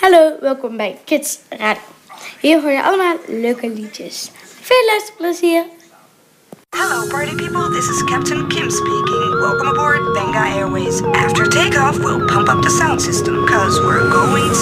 Hallo, welkom bij Kids Radio. Hier hoor je allemaal leuke liedjes. Veel luisterplezier! Hello party people, this is Captain Kim speaking. Welcome aboard Benga Airways. After takeoff, we'll pump up the sound system, cause we're going